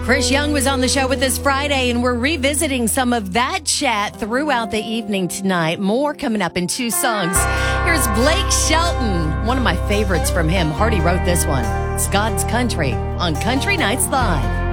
Chris Young was on the show with us Friday, and we're revisiting some of that chat throughout the evening tonight. More coming up in two songs. Here's Blake Shelton, one of my favorites from him. Hardy wrote this one. It's God's Country on Country Nights Live.